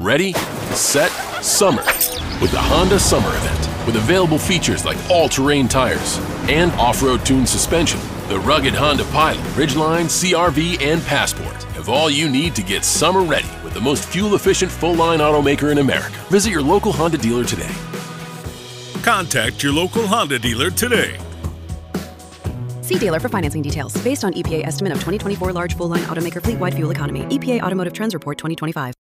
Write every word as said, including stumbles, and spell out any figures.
Ready, set, summer with the Honda Summer Event. With available features like all-terrain tires and off-road tuned suspension, the rugged Honda Pilot, Ridgeline, C R V, and Passport have all you need to get summer ready with the most fuel-efficient full-line automaker in America. Visit your local Honda dealer today. Contact your local Honda dealer today. See dealer for financing details. Based on E P A estimate of twenty twenty-four large full-line automaker fleet-wide fuel economy. E P A Automotive Trends Report twenty twenty-five.